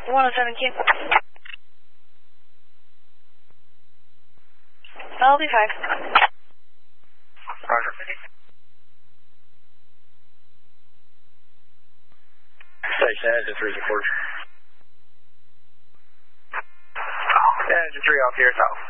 107Q. I'll be 5. Roger. Station engine 3 is recorded. Engine 3 off here, south.